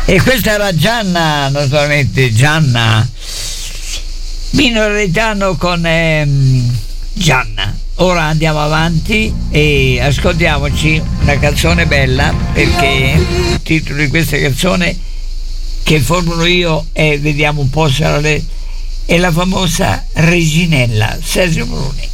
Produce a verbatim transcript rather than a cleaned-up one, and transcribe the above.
E questa era Gianna, naturalmente Gianna Minoritano con ehm, Gianna. Ora andiamo avanti e ascoltiamoci una canzone bella, perché il titolo di questa canzone che formulo io e vediamo un po' se la, è la famosa Reginella, Sergio Bruni.